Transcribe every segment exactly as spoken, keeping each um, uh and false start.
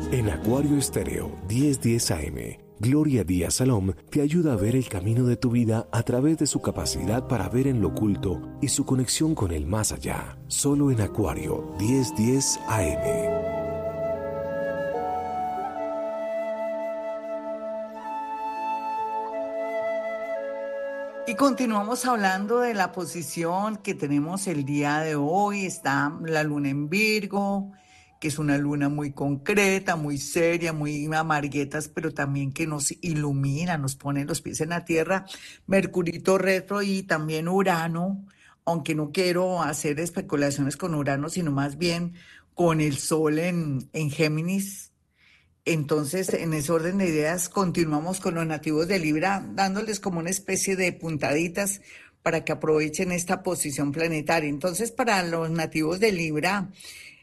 En Acuario Estéreo diez diez A M, Gloria Díaz Salom te ayuda a ver el camino de tu vida a través de su capacidad para ver en lo oculto y su conexión con el más allá. Solo en Acuario diez diez A M. Y continuamos hablando de la posición que tenemos el día de hoy. Está la luna en Virgo, que es una luna muy concreta, muy seria, muy amarguetas, pero también que nos ilumina, nos pone los pies en la tierra. Mercurito retro y también Urano, aunque no quiero hacer especulaciones con Urano, sino más bien con el Sol en, en Géminis. Entonces, en ese orden de ideas, continuamos con los nativos de Libra, dándoles como una especie de puntaditas para que aprovechen esta posición planetaria. Entonces, para los nativos de Libra,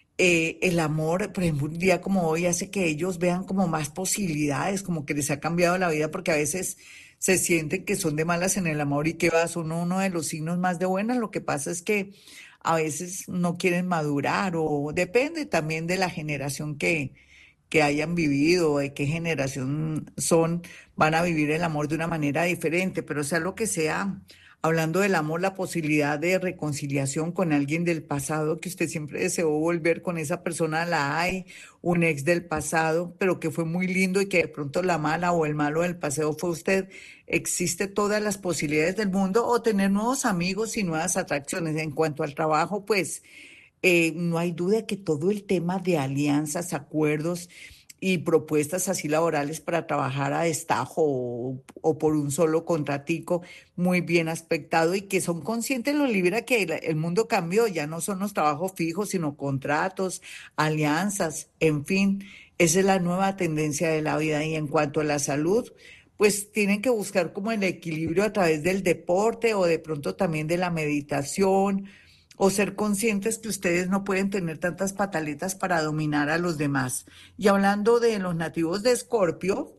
eh, el amor, por ejemplo, un día como hoy hace que ellos vean como más posibilidades, como que les ha cambiado la vida, porque a veces se sienten que son de malas en el amor y que va, son uno de los signos más de buenas. Lo que pasa es que a veces no quieren madurar o depende también de la generación que que hayan vivido, de qué generación son, van a vivir el amor de una manera diferente, pero sea lo que sea, hablando del amor, la posibilidad de reconciliación con alguien del pasado que usted siempre deseó volver con esa persona, la hay, un ex del pasado, pero que fue muy lindo y que de pronto la mala o el malo del paseo fue usted. Existe todas las posibilidades del mundo o tener nuevos amigos y nuevas atracciones. En cuanto al trabajo, pues eh, no hay duda que todo el tema de alianzas, acuerdos y propuestas así laborales para trabajar a destajo o, o por un solo contratico muy bien aspectado y que son conscientes los Libra que el, el mundo cambió, ya no son los trabajos fijos, sino contratos, alianzas, en fin, esa es la nueva tendencia de la vida. Y en cuanto a la salud, pues tienen que buscar como el equilibrio a través del deporte o de pronto también de la meditación o ser conscientes que ustedes no pueden tener tantas pataletas para dominar a los demás. Y hablando de los nativos de Escorpio,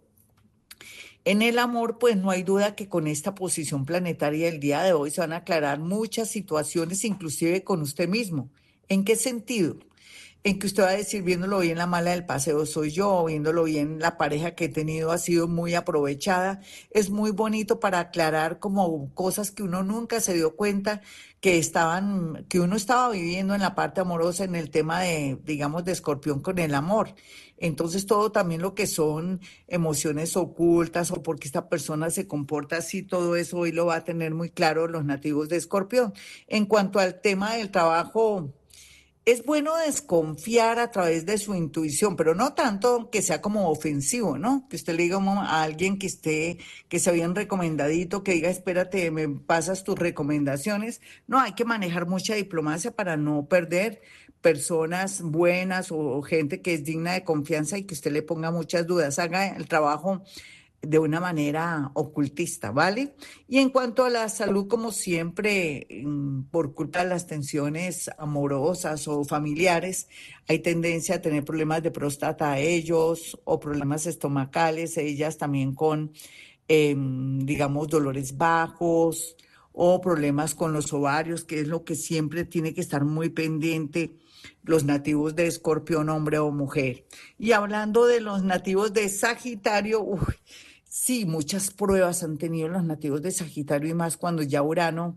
en el amor, pues no hay duda que con esta posición planetaria del día de hoy se van a aclarar muchas situaciones, inclusive con usted mismo. ¿En qué sentido? En que usted va a decir, viéndolo bien, la mala del paseo soy yo, viéndolo bien, la pareja que he tenido ha sido muy aprovechada. Es muy bonito para aclarar como cosas que uno nunca se dio cuenta que estaban, que uno estaba viviendo en la parte amorosa, en el tema de, digamos, de Escorpión con el amor. Entonces, todo también lo que son emociones ocultas o porque esta persona se comporta así, todo eso hoy lo va a tener muy claro los nativos de Escorpión. En cuanto al tema del trabajo, es bueno desconfiar a través de su intuición, pero no tanto que sea como ofensivo, ¿no? Que usted le diga a alguien que esté, que se bien recomendadito, que diga, espérate, me pasas tus recomendaciones. No, hay que manejar mucha diplomacia para no perder personas buenas o, o gente que es digna de confianza y que usted le ponga muchas dudas. Haga el trabajo de una manera ocultista, ¿vale? Y en cuanto a la salud, como siempre, mm, por culpa de las tensiones amorosas o familiares, hay tendencia a tener problemas de próstata a ellos o problemas estomacales, ellas también con, eh, digamos, dolores bajos o problemas con los ovarios, que es lo que siempre tiene que estar muy pendiente los nativos de Escorpión, hombre o mujer. Y hablando de los nativos de Sagitario, uy, sí, muchas pruebas han tenido los nativos de Sagitario y más cuando ya Urano,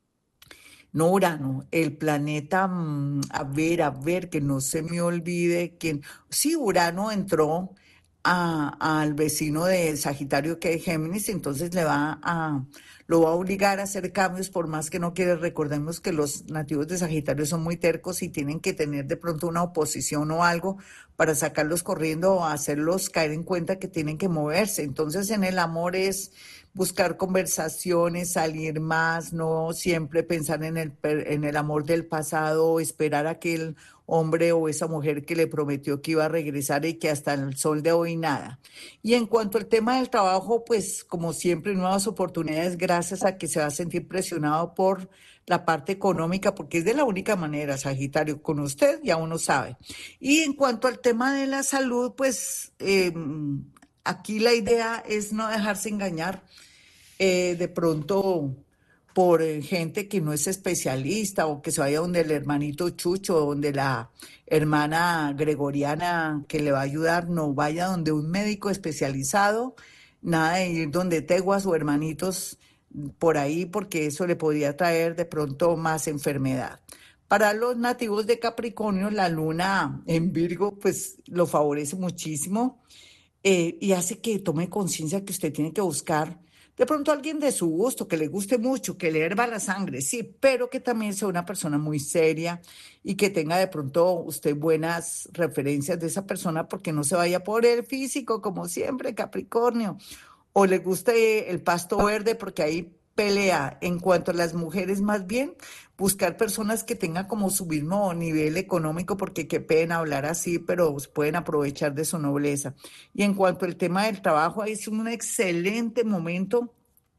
no Urano, el planeta, mm, a ver, a ver, que no se me olvide que sí, Urano entró a- al vecino de Sagitario que es Géminis, entonces le va a, lo va a obligar a hacer cambios por más que no quiere. Recordemos que los nativos de Sagitario son muy tercos y tienen que tener de pronto una oposición o algo para sacarlos corriendo o hacerlos caer en cuenta que tienen que moverse. Entonces en el amor es buscar conversaciones, salir más, no siempre pensar en el, per- en el amor del pasado o esperar a que el hombre o esa mujer que le prometió que iba a regresar y que hasta el sol de hoy nada. Y en cuanto al tema del trabajo, pues como siempre, nuevas oportunidades gracias a que se va a sentir presionado por la parte económica, porque es de la única manera, Sagitario, con usted ya uno sabe. Y en cuanto al tema de la salud, pues eh, aquí la idea es no dejarse engañar. Eh, de pronto por eh, gente que no es especialista o que se vaya donde el hermanito Chucho, donde la hermana Gregoriana que le va a ayudar, no vaya donde un médico especializado, nada de ir donde teguas o hermanitos por ahí, porque eso le podría traer de pronto más enfermedad. Para los nativos de Capricornio, la luna en Virgo, pues lo favorece muchísimo eh, y hace que tome conciencia que usted tiene que buscar de pronto alguien de su gusto, que le guste mucho, que le herba la sangre, sí, pero que también sea una persona muy seria y que tenga de pronto usted buenas referencias de esa persona porque no se vaya por el físico, como siempre, Capricornio, o le guste el pasto verde porque ahí pelea. En cuanto a las mujeres, más bien, buscar personas que tengan como su mismo nivel económico, porque qué pena hablar así, pero pueden aprovechar de su nobleza. Y en cuanto al tema del trabajo, es un excelente momento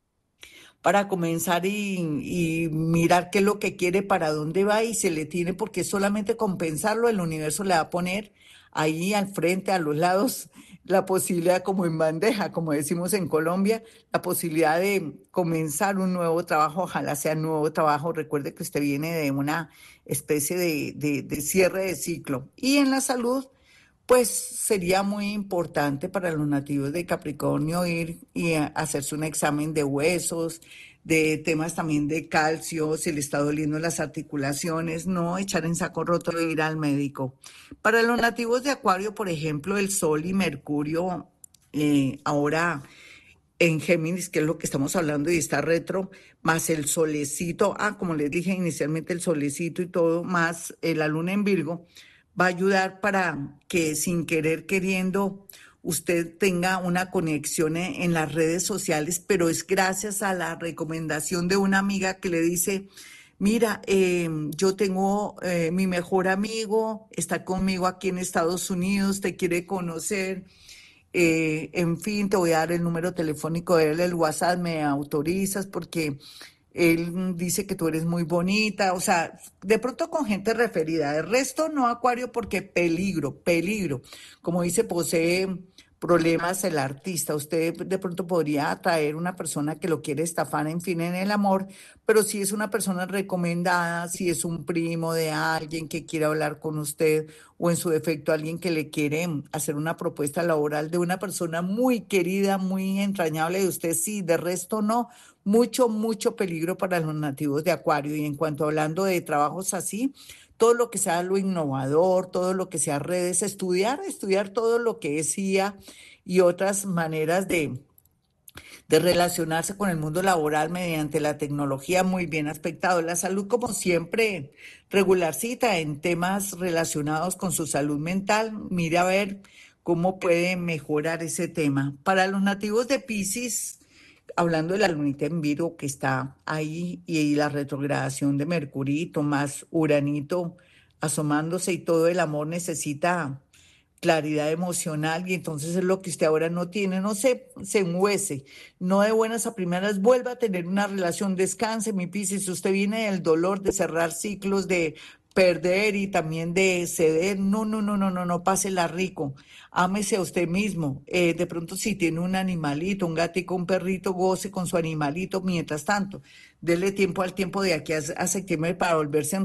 para comenzar y, y mirar qué es lo que quiere, para dónde va y se le tiene, porque solamente compensarlo, el universo le va a poner ahí al frente, a los lados, la posibilidad, como en bandeja, como decimos en Colombia, la posibilidad de comenzar un nuevo trabajo, ojalá sea un nuevo trabajo. Recuerde que usted viene de una especie de, de, de cierre de ciclo. Y en la salud, pues sería muy importante para los nativos de Capricornio ir y a- hacerse un examen de huesos, de temas también de calcio, si le está doliendo las articulaciones, no echar en saco roto e ir al médico. Para los nativos de Acuario, por ejemplo, el Sol y Mercurio, eh, ahora en Géminis, que es lo que estamos hablando, y está retro, más el solecito, ah, como les dije inicialmente, el solecito y todo, más eh, la luna en Virgo, va a ayudar para que sin querer queriendo usted tenga una conexión en, en las redes sociales, pero es gracias a la recomendación de una amiga que le dice, mira, eh, yo tengo eh, mi mejor amigo, está conmigo aquí en Estados Unidos, te quiere conocer. Eh, en fin, te voy a dar el número telefónico de él, el WhatsApp, me autorizas porque él dice que tú eres muy bonita, o sea, de pronto con gente referida. El resto no, Acuario, porque peligro, peligro. Como dice, posee problemas el artista. Usted de pronto podría atraer una persona que lo quiere estafar, en fin, en el amor, pero si es una persona recomendada, si es un primo de alguien que quiere hablar con usted o en su defecto alguien que le quiere hacer una propuesta laboral de una persona muy querida, muy entrañable de usted, sí, de resto no, mucho, mucho peligro para los nativos de Acuario. Y en cuanto hablando de trabajos así, todo lo que sea lo innovador, todo lo que sea redes, estudiar, estudiar todo lo que es I A y otras maneras de, de relacionarse con el mundo laboral mediante la tecnología, muy bien aspectado. La salud, como siempre, regularcita en temas relacionados con su salud mental. Mire a ver cómo puede mejorar ese tema. Para los nativos de Piscis, hablando de la lunita en Virgo que está ahí y la retrogradación de Mercurito más Uranito asomándose y todo el amor necesita claridad emocional y entonces es lo que usted ahora no tiene, no se, se enhuese, no de buenas a primeras, vuelva a tener una relación, descanse, mi Piscis, usted viene del dolor de cerrar ciclos, de perder y también de ceder, no, no, no, no, no, no, pásela rico, ámese a usted mismo, eh, de pronto si tiene un animalito, un gatico, un perrito, goce con su animalito, mientras tanto, dele tiempo al tiempo de aquí a, a septiembre para volverse a